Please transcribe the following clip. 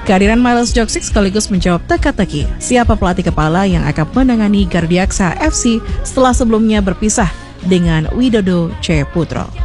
Kehadiran Miles Joksik sekaligus menjawab teka-teki siapa pelatih kepala yang akan menangani Gardiaksa FC setelah sebelumnya berpisah dengan Widodo C. Putro.